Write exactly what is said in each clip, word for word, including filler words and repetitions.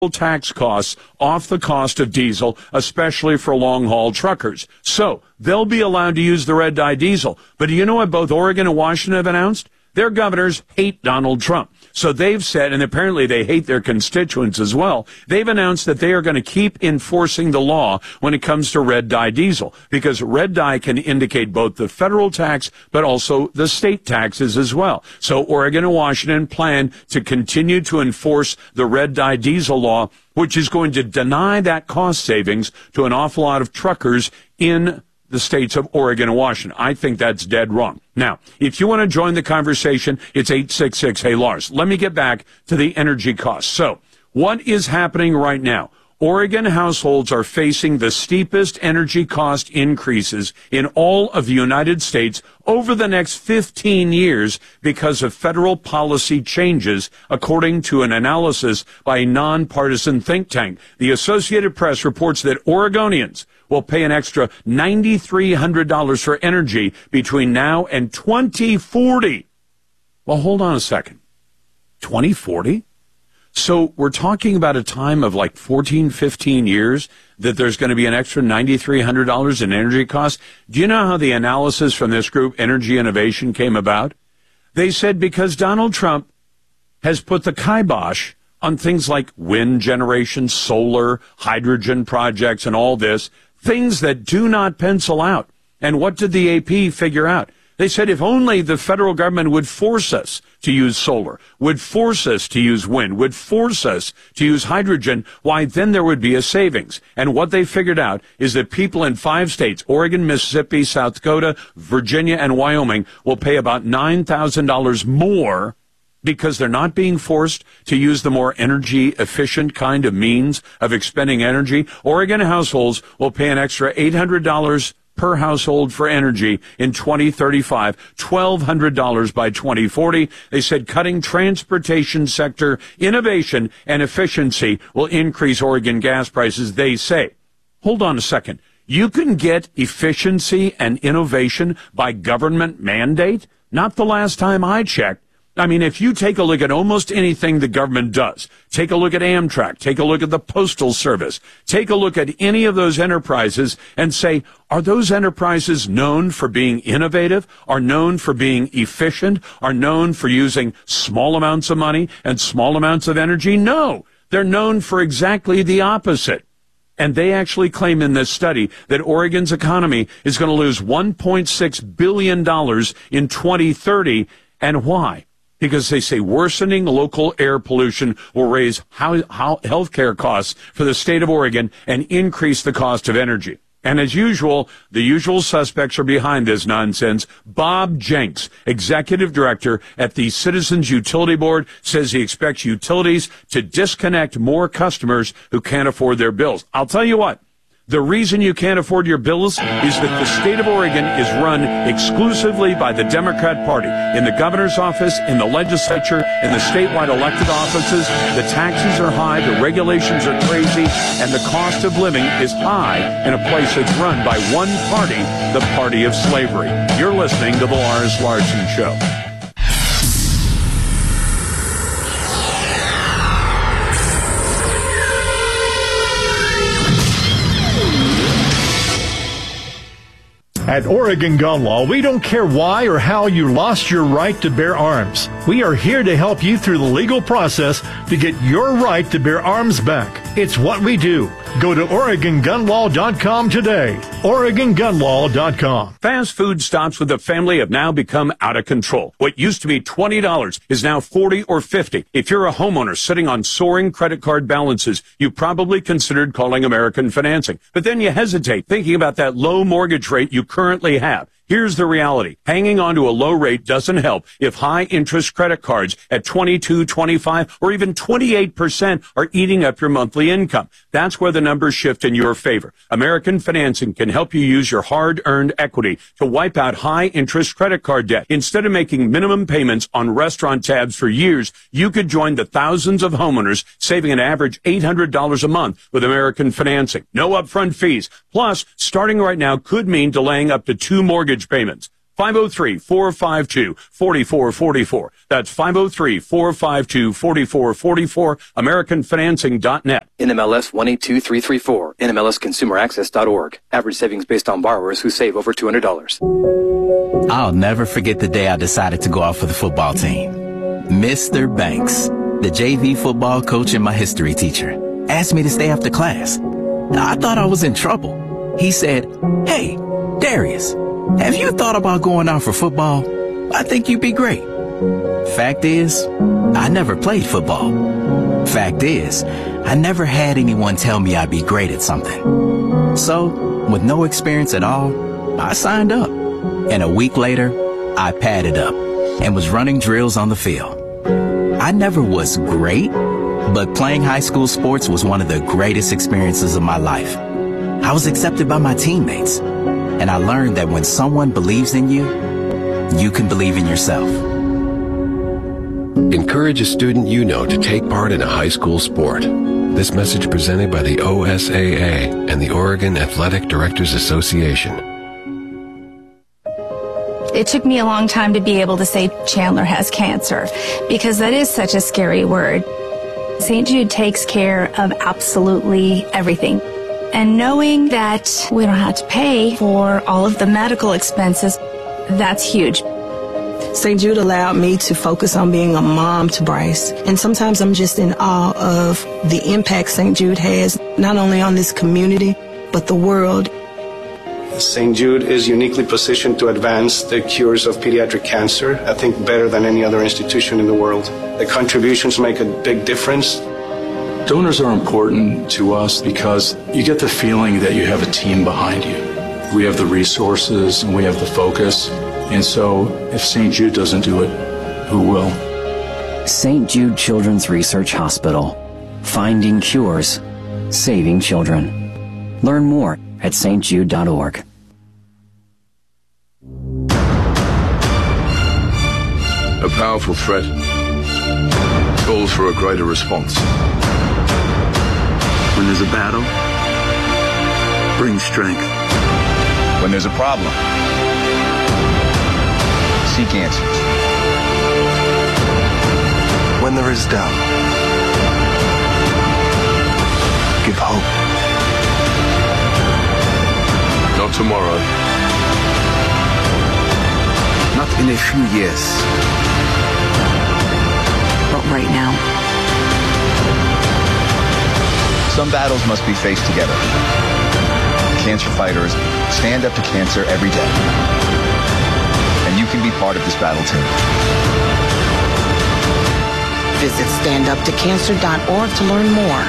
tax costs off the cost of diesel, especially for long-haul truckers. So they'll be allowed to use the red dye diesel. But do you know what both Oregon and Washington have announced? Their governors hate Donald Trump. So they've said, and apparently they hate their constituents as well, they've announced that they are going to keep enforcing the law when it comes to red dye diesel, because red dye can indicate both the federal tax but also the state taxes as well. So Oregon and Washington plan to continue to enforce the red dye diesel law, which is going to deny that cost savings to an awful lot of truckers in the states of Oregon and Washington. I think that's dead wrong. Now, if you want to join the conversation, it's eight six six, hey, Lars. Let me get back to the energy costs. So, what is happening right now? Oregon households are facing the steepest energy cost increases in all of the United States over the next fifteen years because of federal policy changes, according to an analysis by a nonpartisan think tank. The Associated Press reports that Oregonians will pay an extra nine thousand three hundred dollars for energy between now and twenty forty. Well, hold on a second. twenty forty? So we're talking about a time of like fourteen, fifteen years that there's going to be an extra nine thousand three hundred dollars in energy costs. Do you know how the analysis from this group, Energy Innovation, came about? They said because Donald Trump has put the kibosh on things like wind generation, solar, hydrogen projects, and all this, things that do not pencil out. And what did the A P figure out? They said if only the federal government would force us to use solar, would force us to use wind, would force us to use hydrogen, why, then there would be a savings. And what they figured out is that people in five states, Oregon, Mississippi, South Dakota, Virginia, and Wyoming, will pay about nine thousand dollars more because they're not being forced to use the more energy-efficient kind of means of expending energy. Oregon households will pay an extra eight hundred dollars per household for energy in twenty thirty-five, twelve hundred dollars by twenty forty. They said cutting transportation sector innovation and efficiency will increase Oregon gas prices, they say. Hold on a second. You can get efficiency and innovation by government mandate? Not the last time I checked. I mean, if you take a look at almost anything the government does, take a look at Amtrak, take a look at the Postal Service, take a look at any of those enterprises and say, are those enterprises known for being innovative, are known for being efficient, are known for using small amounts of money and small amounts of energy? No, they're known for exactly the opposite. And they actually claim in this study that Oregon's economy is going to lose one point six billion dollars in twenty thirty. And why? Because they say worsening local air pollution will raise how, how health care costs for the state of Oregon and increase the cost of energy. And as usual, the usual suspects are behind this nonsense. Bob Jenks, executive director at the Citizens Utility Board, says he expects utilities to disconnect more customers who can't afford their bills. I'll tell you what. The reason you can't afford your bills is that the state of Oregon is run exclusively by the Democrat Party. In the governor's office, in the legislature, in the statewide elected offices, the taxes are high, the regulations are crazy, and the cost of living is high in a place that's run by one party, the party of slavery. You're listening to The Lars Larson Show. At Oregon Gun Law, we don't care why or how you lost your right to bear arms. We are here to help you through the legal process to get your right to bear arms back. It's what we do. Go to Oregon Gun Law dot com today. Oregon Gun Law dot com. Fast food stops with a family have now become out of control. What used to be twenty dollars is now forty dollars or fifty dollars. If you're a homeowner sitting on soaring credit card balances, you probably considered calling American Financing. But then you hesitate, thinking about that low mortgage rate you currently have. Here's the reality. Hanging on to a low rate doesn't help if high-interest credit cards at twenty-two, twenty-five, or even twenty-eight percent are eating up your monthly income. That's where the numbers shift in your favor. American Financing can help you use your hard-earned equity to wipe out high-interest credit card debt. Instead of making minimum payments on restaurant tabs for years, you could join the thousands of homeowners saving an average eight hundred dollars a month with American Financing. No upfront fees. Plus, starting right now could mean delaying up to two mortgage payments. five oh three, four five two, four four four four. That's five oh three, four five two, four four four four, American Financing dot net. N M L S one eight two three three four, N M L S Consumer Access dot org. Average savings based on borrowers who save over two hundred dollars. I'll never forget the day I decided to go out for the football team. Mister Banks, the J V football coach and my history teacher, asked me to stay after class. I thought I was in trouble. He said, "Hey, Darius, have you thought about going out for football? I think you'd be great." Fact is, I never played football. Fact is, I never had anyone tell me I'd be great at something. So, with no experience at all, I signed up. And a week later, I padded up and was running drills on the field. I never was great, but playing high school sports was one of the greatest experiences of my life. I was accepted by my teammates, and I learned that when someone believes in you, you can believe in yourself. Encourage a student you know to take part in a high school sport. This message presented by the O S A A and the Oregon Athletic Directors Association. It took me a long time to be able to say Chandler has cancer, because that is such a scary word. Saint Jude takes care of absolutely everything. And knowing that we don't have to pay for all of the medical expenses, that's huge. Saint Jude allowed me to focus on being a mom to Bryce. And sometimes I'm just in awe of the impact Saint Jude has, not only on this community, but the world. Saint Jude is uniquely positioned to advance the cures of pediatric cancer, I think better than any other institution in the world. The contributions make a big difference. Donors are important to us because you get the feeling that you have a team behind you. We have the resources and we have the focus. And so if Saint Jude doesn't do it, who will? Saint Jude Children's Research Hospital. Finding cures. Saving children. Learn more at S T Jude dot org. A powerful threat calls for a greater response. When there's a battle, bring strength. When there's a problem, seek answers. When there is doubt, give hope. Not tomorrow. Not in a few years. But right now. Some battles must be faced together. Cancer fighters stand up to cancer every day. And you can be part of this battle too. Visit stand up to cancer dot org to learn more.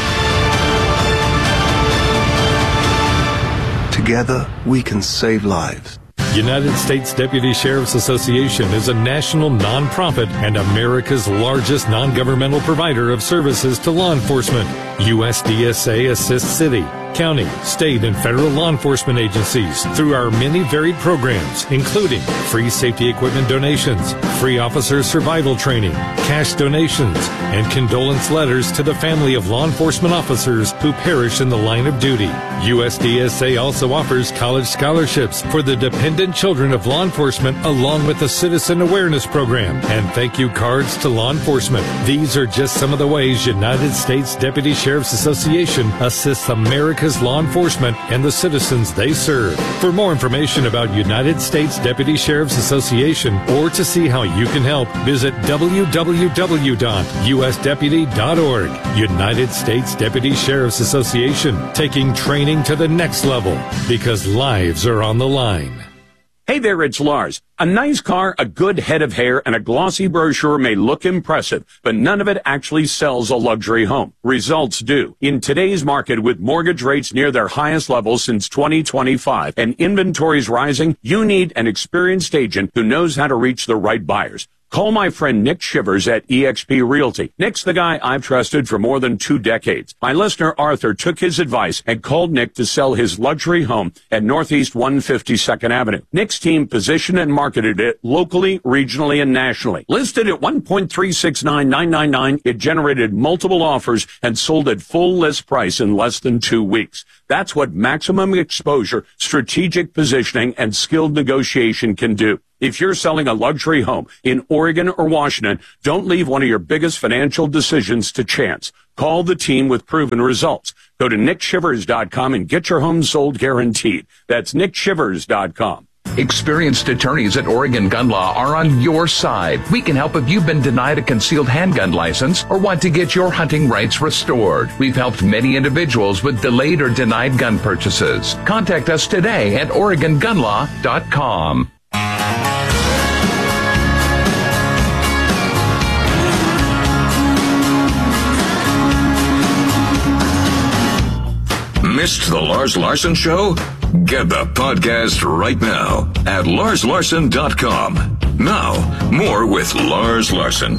Together, we can save lives. United States Deputy Sheriff's Association is a national nonprofit and America's largest non-governmental provider of services to law enforcement. U S D S A assists city, county, state, and federal law enforcement agencies through our many varied programs, including free safety equipment donations, free officer survival training, cash donations, and condolence letters to the family of law enforcement officers who perish in the line of duty. U S D S A also offers college scholarships for the dependent children of law enforcement, along with a citizen awareness program and thank you cards to law enforcement. These are just some of the ways United States Deputy Sheriff's Association assists America's law enforcement and the citizens they serve. For more information about United States Deputy Sheriff's Association or to see how you can help, visit w w w dot u s deputy dot org. United States Deputy Sheriff's Association, taking training to the next level because lives are on the line. Hey there, it's Lars. A nice car, a good head of hair, and a glossy brochure may look impressive, but none of it actually sells a luxury home. Results do. In today's market, with mortgage rates near their highest levels since twenty twenty-five and inventories rising, you need an experienced agent who knows how to reach the right buyers. Call my friend Nick Shivers at eXp Realty. Nick's the guy I've trusted for more than two decades. My listener Arthur took his advice and called Nick to sell his luxury home at Northeast one hundred fifty-second Avenue. Nick's team positioned and marketed it locally, regionally, and nationally. Listed at one point three six nine nine nine nine, it generated multiple offers and sold at full list price in less than two weeks. That's what maximum exposure, strategic positioning, and skilled negotiation can do. If you're selling a luxury home in Oregon or Washington, don't leave one of your biggest financial decisions to chance. Call the team with proven results. Go to nick shivers dot com and get your home sold guaranteed. That's nick shivers dot com. Experienced attorneys at Oregon Gun Law are on your side. We can help if you've been denied a concealed handgun license or want to get your hunting rights restored. We've helped many individuals with delayed or denied gun purchases. Contact us today at oregon gun law dot com. Missed the Lars Larson Show? Get the podcast right now at lars larson dot com. Now, more with Lars Larson.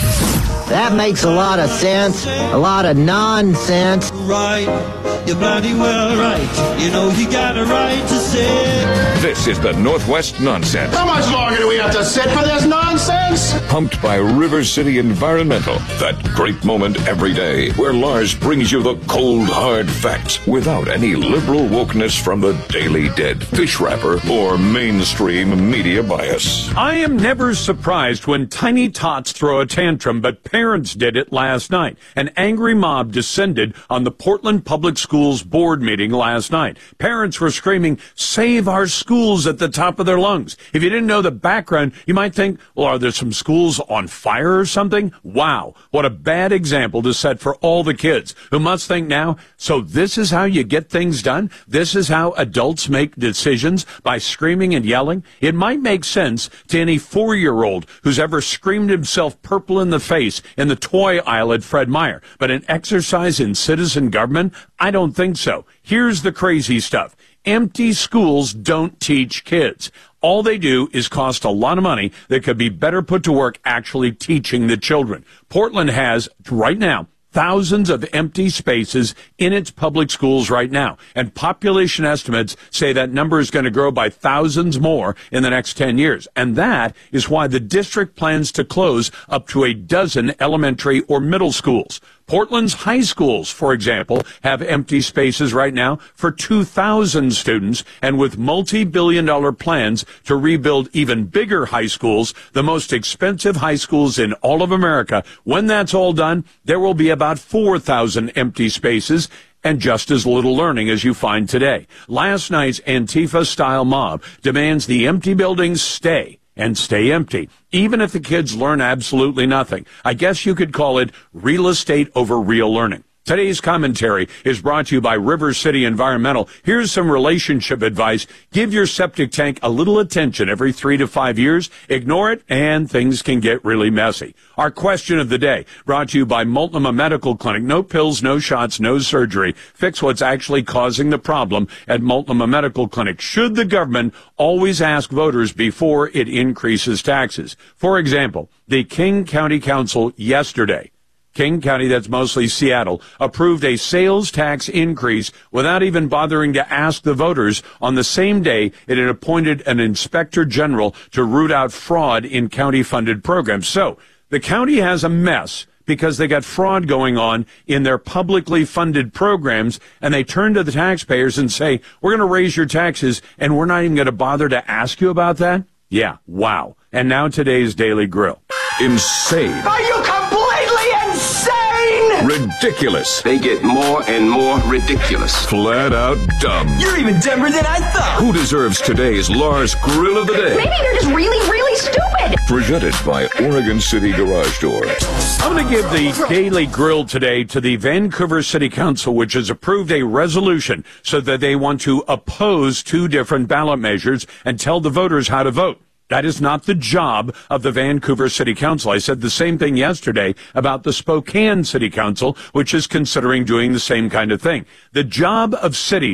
That makes a lot of sense. A lot of nonsense. Right. You're bloody well right. You know you got a right to say. This is the Northwest Nonsense. How much longer do we have to sit for this nonsense? Pumped by River City Environmental. That great moment every day where Lars brings you the cold, hard facts without any liberal wokeness from the Daily Dead, fish wrapper, or mainstream media bias. I am never surprised when tiny tots throw a tantrum, but parents did it last night. An angry mob descended on the Portland Public Schools board meeting last night. Parents were screaming, "Save our schools," at the top of their lungs. If you didn't know the background, you might think, well, are there some schools on fire or something? Wow, what a bad example to set for all the kids who must think now, so this is how you get things done? This is how adults make decisions, by screaming and yelling? It might make sense to any four-year-old who's ever screamed himself purple in the face in the toy aisle at Fred Meyer, but an exercise in citizen government? I don't think so. Here's the crazy stuff. Empty schools don't teach kids. All they do is cost a lot of money that could be better put to work actually teaching the children. Portland has, right now, thousands of empty spaces in its public schools right now. And population estimates say that number is going to grow by thousands more in the next ten years. And that is why the district plans to close up to a dozen elementary or middle schools. Portland's high schools, for example, have empty spaces right now for two thousand students, and with multi-billion dollar plans to rebuild even bigger high schools, the most expensive high schools in all of America, when that's all done, there will be about four thousand empty spaces and just as little learning as you find today. Last night's Antifa-style mob demands the empty buildings stay and stay empty, even if the kids learn absolutely nothing. I guess you could call it real estate over real learning. Today's commentary is brought to you by River City Environmental. Here's some relationship advice. Give your septic tank a little attention every three to five years. Ignore it, and things can get really messy. Our question of the day, brought to you by Multnomah Medical Clinic. No pills, no shots, no surgery. Fix what's actually causing the problem at Multnomah Medical Clinic. Should the government always ask voters before it increases taxes? For example, the King County Council yesterday, King County, that's mostly Seattle, approved a sales tax increase without even bothering to ask the voters. On the same day, it had appointed an inspector general to root out fraud in county-funded programs. So the county has a mess because they got fraud going on in their publicly funded programs, and they turn to the taxpayers and say, we're going to raise your taxes, and we're not even going to bother to ask you about that? Yeah, wow. And now today's Daily Grill. Insane. Are you completely insane? Ridiculous. They get more and more ridiculous. Flat out dumb. You're even dumber than I thought. Who deserves today's Lars Grill of the Day? Maybe they're just really, really stupid. Presented by Oregon City Garage Door. I'm going to give the Daily Grill today to the Vancouver City Council, which has approved a resolution so that they want to oppose two different ballot measures and tell the voters how to vote. That is not the job of the Vancouver City Council. I said the same thing yesterday about the Spokane City Council, which is considering doing the same kind of thing. The job of cities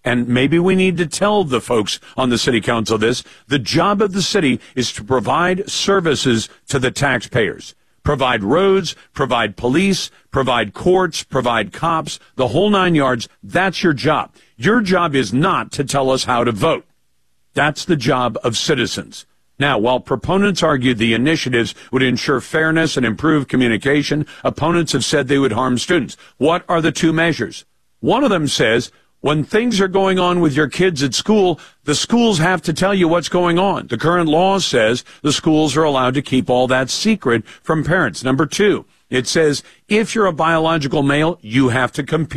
and maybe we need to tell the folks on the city council this, the job of the city is to provide services to the taxpayers. Provide roads, provide police, provide courts, provide cops, the whole nine yards. That's your job. Your job is not to tell us how to vote. That's the job of citizens. Now, while proponents argued the initiatives would ensure fairness and improve communication, opponents have said they would harm students. What are the two measures? One of them says, when things are going on with your kids at school, the schools have to tell you what's going on. The current law says the schools are allowed to keep all that secret from parents. Number two, it says if you're a biological male, you have to compete.